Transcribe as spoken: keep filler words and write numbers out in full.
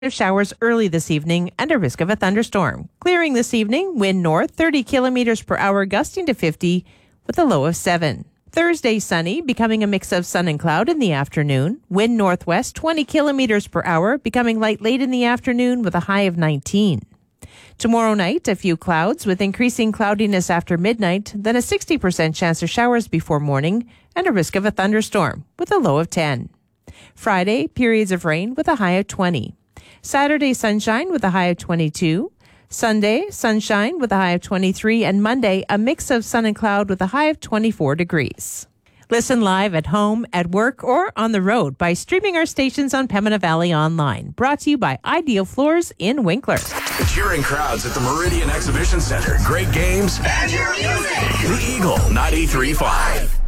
Showers early this evening and a risk of a thunderstorm. Clearing this evening, wind north thirty kilometers per hour, gusting to fifty with a low of seven. Thursday, sunny, becoming a mix of sun and cloud in the afternoon. Wind northwest twenty kilometers per hour, becoming light late in the afternoon with a high of nineteen. Tomorrow night, a few clouds with increasing cloudiness after midnight, then a sixty percent chance of showers before morning and a risk of a thunderstorm with a low of ten. Friday, periods of rain with a high of twenty. Saturday, sunshine with a high of twenty-two. Sunday, sunshine with a high of twenty-three. And Monday, a mix of sun and cloud with a high of twenty-four degrees. Listen live at home, at work, or on the road by streaming our stations on Pembina Valley Online. Brought to you by Ideal Floors in Winkler. The cheering crowds at the Meridian Exhibition Center. Great games. And your music. The Eagle ninety-three point five.